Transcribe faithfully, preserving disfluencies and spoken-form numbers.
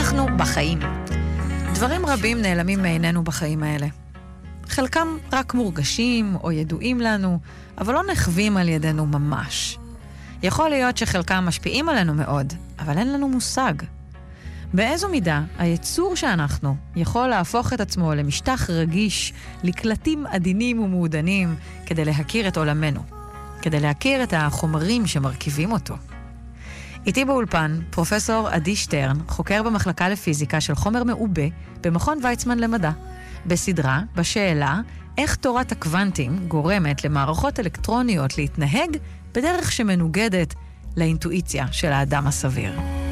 אנחנו בחיים. דברים רבים נעלמים מעינינו בחיים האלה. חלקם רק מורגשים או ידועים לנו, אבל לא נחווים על ידינו ממש. יכול להיות שחלקם משפיעים עלינו מאוד, אבל אין לנו מושג. באיזו מידה היצור שאנחנו יכול להפוך את עצמו למשטח רגיש, לקלטים עדינים ומעודנים, כדי להכיר את עולמנו, כדי להכיר את החומרים שמרכיבים אותו. איתי באולפן פרופסור עדי שטרן, חוקר במחלקה לפיזיקה של חומר מעובה במכון ויצמן למדע, בסדרה בשאלה איך תורת הקוונטים גורמת למערכות אלקטרוניות להתנהג בדרך שמנוגדת לאינטואיציה של האדם הסביר.